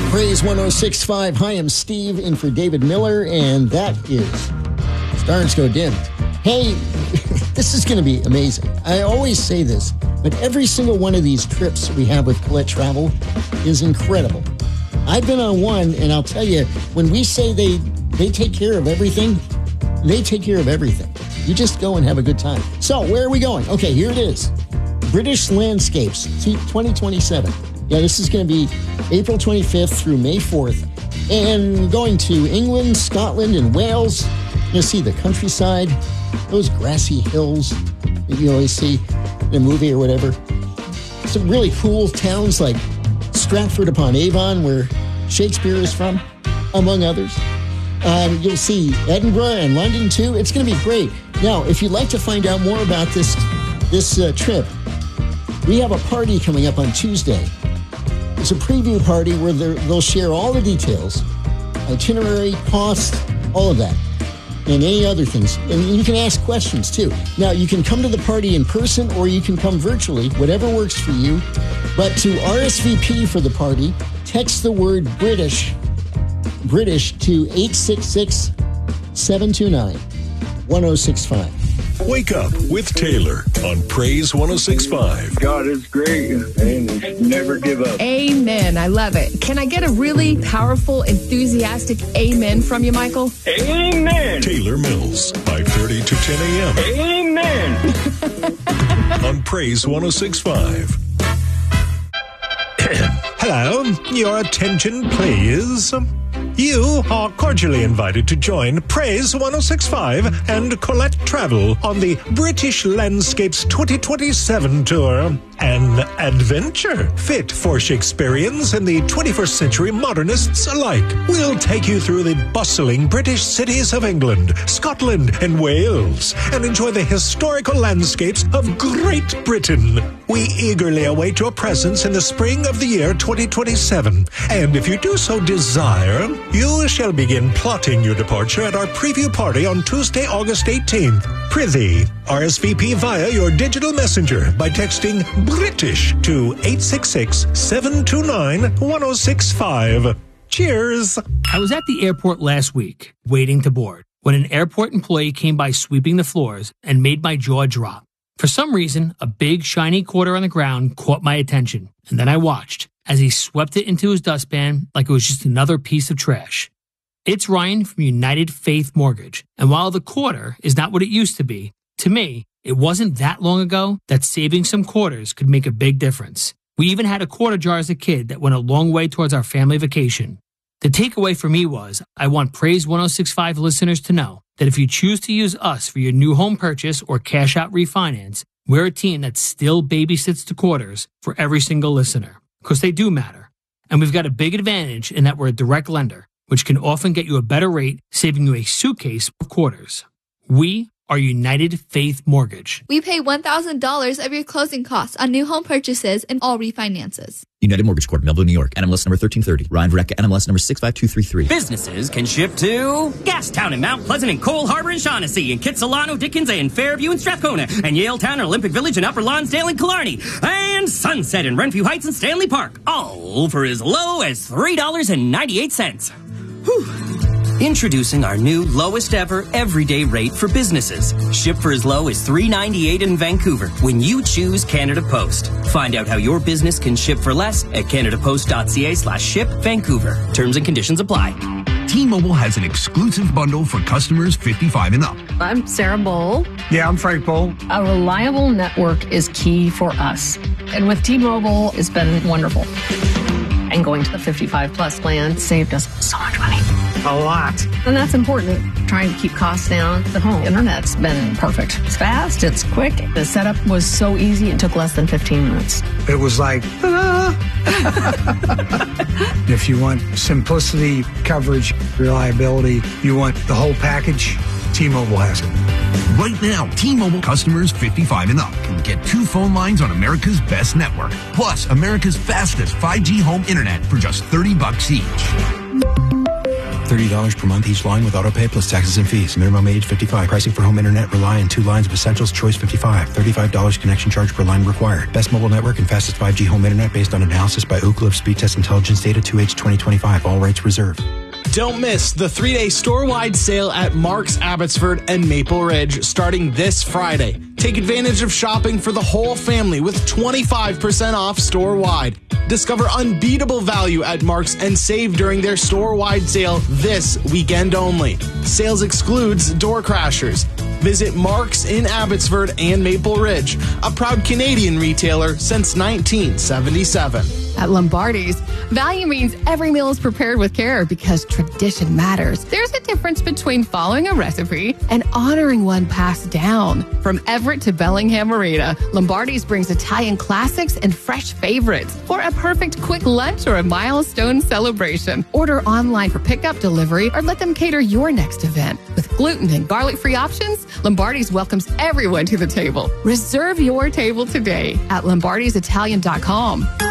Praise 106.5. Hi, I'm Steve in for David Miller, and that is Stars Go Dim. Hey, this is going to be amazing. I always say this, but every single one of these trips we have with Colette Travel is incredible. I've been on one, and I'll tell you, when we say they take care of everything, they take care of everything. You just go and have a good time. So, where are we going? Okay, here it is. British Landscapes, 2027. Yeah, this is going to be April 25th through May 4th. And going to England, Scotland, and Wales. You'll see the countryside, those grassy hills that you always see in a movie or whatever. Some really cool towns like Stratford-upon-Avon, where Shakespeare is from, among others. You'll see Edinburgh and London, too. It's going to be great. Now, if you'd like to find out more about this trip, we have a party coming up on Tuesday. It's a preview party where they'll share all the details, itinerary, cost, all of that, and any other things. And you can ask questions, too. Now, you can come to the party in person or you can come virtually, whatever works for you. But to RSVP for the party, text the word British to 866-729-1065. Wake up with Taylor on Praise 106.5. God is great and never give up. Amen. I love it. Can I get a really powerful, enthusiastic amen from you, Michael? Amen. Taylor Mills, 5:30 to 10 a.m. Amen. on Praise 106.5. Hello, your attention, please. You are cordially invited to join Praise 106.5 and Colette Travel on the British Landscapes 2027 tour. An adventure fit for Shakespeareans and the 21st century modernists alike. We'll take you through the bustling British cities of England, Scotland, and Wales and enjoy the historical landscapes of Great Britain. We eagerly await your presence in the spring of the year 2027. And if you do so desire, you shall begin plotting your departure at our preview party on Tuesday, August 18th. Prithee, RSVP via your digital messenger by texting British to 866-729-1065. Cheers. I was at the airport last week, waiting to board, when an airport employee came by sweeping the floors and made my jaw drop. For some reason, a big shiny quarter on the ground caught my attention, and then I watched as he swept it into his dustpan like it was just another piece of trash. It's Ryan from United Faith Mortgage, and while the quarter is not what it used to be, to me, it wasn't that long ago that saving some quarters could make a big difference. We even had a quarter jar as a kid that went a long way towards our family vacation. The takeaway for me was, I want Praise 106.5 listeners to know that if you choose to use us for your new home purchase or cash out refinance, we're a team that still babysits the quarters for every single listener, because they do matter. And we've got a big advantage in that we're a direct lender, which can often get you a better rate, saving you a suitcase of quarters. We are United Faith Mortgage. We pay $1,000 of your closing costs on new home purchases and all refinances. United Mortgage Corp, Melville, New York. NMLS number 1330. Ryan Verrecka, NMLS number 65233. Businesses can ship to Gastown and Mount Pleasant and Cole Harbor and Shaughnessy and Kitsilano, Dickens and Fairview and Strathcona and Yaletown and Olympic Village and Upper Lonsdale and Killarney and Sunset and Renfrew Heights and Stanley Park, all for as low as $3.98. Whew. Introducing our new lowest ever everyday rate for businesses. Ship for as low as $3.98 in Vancouver when you choose Canada Post. Find out how your business can ship for less at canadapost.ca/ship Vancouver. Terms and conditions apply. T-Mobile has an exclusive bundle for customers 55 and up. I'm Sarah Bowl. Yeah, I'm Frank Bowl. A reliable network is key for us. And with T-Mobile, it's been wonderful. And going to the 55 plus plan saved us so much money. A lot. And that's important. Trying to keep costs down. The home internet's been perfect. It's fast. It's quick. The setup was so easy. It took less than 15 minutes. It was like, ta-da! If you want simplicity, coverage, reliability, you want the whole package, T-Mobile has it. Right now, T-Mobile customers 55 and up can get 2 phone lines on America's best network, plus America's fastest 5G home internet for just $30 each. $30 per month each line with autopay plus taxes and fees. Minimum age 55. Pricing for home internet rely on 2 lines of Essentials Choice 55. $35 connection charge per line required. Best mobile network and fastest 5G home internet based on analysis by Ookla of Speed Test Intelligence data 2H 2025. All rights reserved. Don't miss the 3-day store-wide sale at Mark's Abbotsford and Maple Ridge starting this Friday. Take advantage of shopping for the whole family with 25% off store-wide. Discover unbeatable value at Mark's and save during their store-wide sale this weekend only. Sales excludes door crashers. Visit Mark's in Abbotsford and Maple Ridge, a proud Canadian retailer since 1977. At Lombardi's, value means every meal is prepared with care because tradition matters. There's a difference between following a recipe and honoring one passed down. From Everett to Bellingham Marina, Lombardi's brings Italian classics and fresh favorites for a perfect quick lunch or a milestone celebration. Order online for pickup, delivery, or let them cater your next event. With gluten and garlic-free options, Lombardi's welcomes everyone to the table. Reserve your table today at lombardisitalian.com.